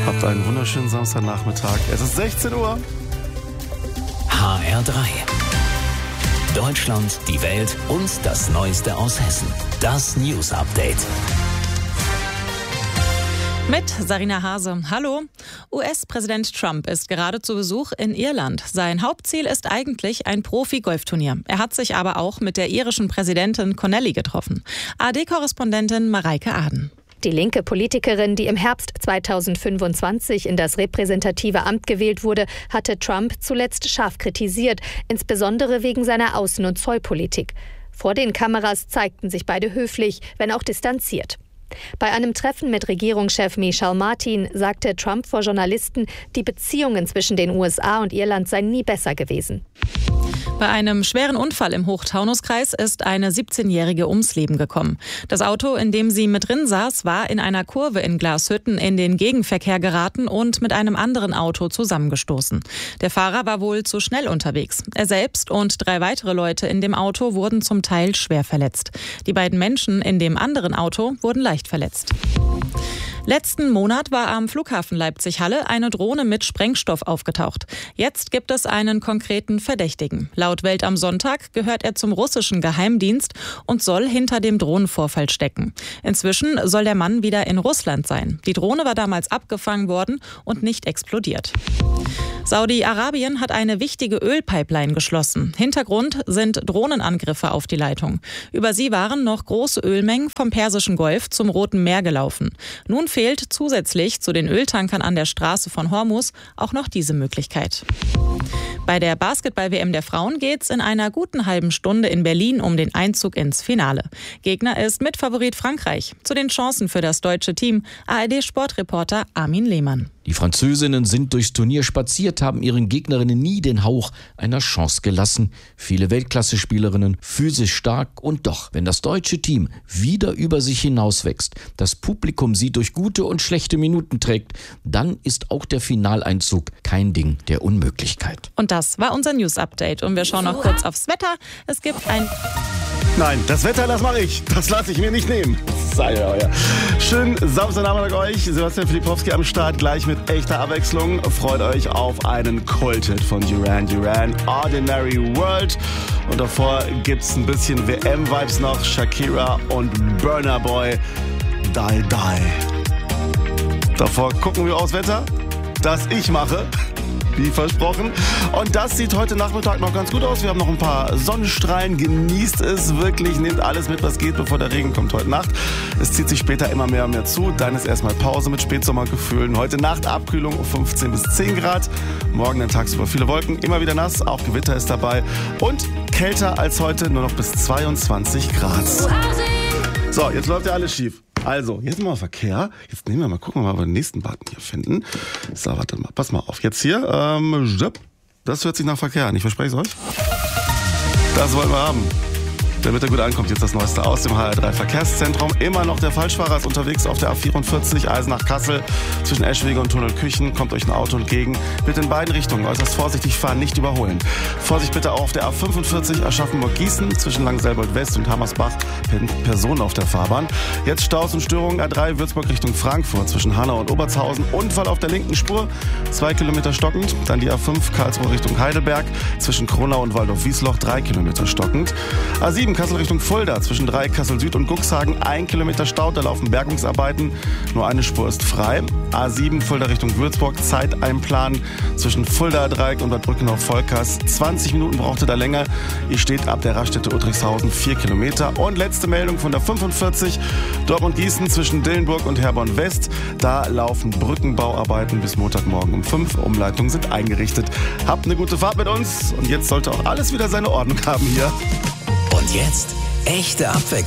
Habt einen wunderschönen Samstagnachmittag. Es ist 16 Uhr. HR3. Deutschland, die Welt und das Neueste aus Hessen. Das News Update. Mit Sarina Hase. Hallo. US-Präsident Trump ist gerade zu Besuch in Irland. Sein Hauptziel ist eigentlich ein Profi-Golfturnier. Er hat sich aber auch mit der irischen Präsidentin Connelly getroffen. ARD-Korrespondentin Mareike Aden. Die linke Politikerin, die im Herbst 2025 in das repräsentative Amt gewählt wurde, hatte Trump zuletzt scharf kritisiert, insbesondere wegen seiner Außen- und Zollpolitik. Vor den Kameras zeigten sich beide höflich, wenn auch distanziert. Bei einem Treffen mit Regierungschef Michel Martin sagte Trump vor Journalisten, die Beziehungen zwischen den USA und Irland seien nie besser gewesen. Bei einem schweren Unfall im Hochtaunuskreis ist eine 17-Jährige ums Leben gekommen. Das Auto, in dem sie mit drin saß, war in einer Kurve in Glashütten in den Gegenverkehr geraten und mit einem anderen Auto zusammengestoßen. Der Fahrer war wohl zu schnell unterwegs. Er selbst und 3 weitere Leute in dem Auto wurden zum Teil schwer verletzt. Die beiden Menschen in dem anderen Auto wurden leicht verletzt. Letzten Monat war am Flughafen Leipzig-Halle eine Drohne mit Sprengstoff aufgetaucht. Jetzt gibt es einen konkreten Verdächtigen. Laut Welt am Sonntag gehört er zum russischen Geheimdienst und soll hinter dem Drohnenvorfall stecken. Inzwischen soll der Mann wieder in Russland sein. Die Drohne war damals abgefangen worden und nicht explodiert. Saudi-Arabien hat eine wichtige Ölpipeline geschlossen. Hintergrund sind Drohnenangriffe auf die Leitung. Über sie waren noch große Ölmengen vom Persischen Golf zum Roten Meer gelaufen. Nun fehlt zusätzlich zu den Öltankern an der Straße von Hormuz auch noch diese Möglichkeit. Bei der Basketball-WM der Frauen geht es in einer guten halben Stunde in Berlin um den Einzug ins Finale. Gegner ist Mitfavorit Frankreich. Zu den Chancen für das deutsche Team ARD-Sportreporter Armin Lehmann. Die Französinnen sind durchs Turnier spaziert, haben ihren Gegnerinnen nie den Hauch einer Chance gelassen. Viele Weltklasse-Spielerinnen, physisch stark und doch, wenn das deutsche Team wieder über sich hinauswächst, das Publikum sie durch gute und schlechte Minuten trägt, dann ist auch der Finaleinzug kein Ding der Unmöglichkeit. Und das war unser News-Update. Und wir schauen noch kurz aufs Wetter. Es gibt ein... Nein, das Wetter, das mache ich. Das lasse ich mir nicht nehmen. Sei euer. Schönen Samstagnachmittag euch. Sebastian Filipowski am Start, gleich mit echter Abwechslung. Freut euch auf einen Kult-Hit von Duran Duran, Ordinary World. Und davor gibt's ein bisschen WM-Vibes noch. Shakira und Burna Boy, Die Die. Davor gucken wir aufs Wetter, das ich mache. Wie versprochen. Und das sieht heute Nachmittag noch ganz gut aus. Wir haben noch ein paar Sonnenstrahlen. Genießt es wirklich. Nehmt alles mit, was geht, bevor der Regen kommt heute Nacht. Es zieht sich später immer mehr und mehr zu. Dann ist erstmal Pause mit Spätsommergefühlen. Heute Nacht Abkühlung um 15 bis 10 Grad. Morgen dann tagsüber viele Wolken. Immer wieder nass. Auch Gewitter ist dabei. Und kälter als heute. Nur noch bis 22 Grad. So, jetzt läuft ja alles schief. Also, jetzt mal Verkehr. Jetzt nehmen wir mal, gucken wir mal, ob wir den nächsten Button hier finden. So, warte mal, pass mal auf. Jetzt hier, das hört sich nach Verkehr an. Ich verspreche es euch. Das wollen wir haben. Damit er gut ankommt, jetzt das Neueste aus dem HR3 Verkehrszentrum. Immer noch der Falschfahrer ist unterwegs auf der A44 Eisenach-Kassel zwischen Eschwege und Tunnelküchen. Kommt euch ein Auto entgegen. Bitte in beiden Richtungen äußerst vorsichtig fahren, nicht überholen. Vorsicht bitte auch auf der A45 Aschaffenburg-Gießen zwischen Langenselbold-West und Hammersbach. Personen auf der Fahrbahn. Jetzt Staus und Störungen A3 Würzburg Richtung Frankfurt zwischen Hanau und Obertshausen. Unfall auf der linken Spur, 2 Kilometer stockend. Dann die A5 Karlsruhe Richtung Heidelberg zwischen Kronau und Waldorf-Wiesloch, 3 Kilometer stockend. A7 Kassel Richtung Fulda zwischen Kassel Süd und Cuxhagen, 1 Kilometer Stau, da laufen Bergungsarbeiten, nur eine Spur ist frei. A7 Fulda Richtung Würzburg, Zeiteinplan zwischen Fulda Dreieck und Bad Brückenau-Volkers, 20 Minuten braucht ihr da länger. Ihr steht ab der Raststätte Uttrichshausen, 4 Kilometer. Und letzte Meldung von der 45 Dortmund-Gießen zwischen Dillenburg und Herborn-West, da laufen Brückenbauarbeiten bis Montagmorgen um 5. Umleitungen sind eingerichtet. Habt eine gute Fahrt mit uns und jetzt sollte auch alles wieder seine Ordnung haben hier. Und jetzt echte Abwechslung.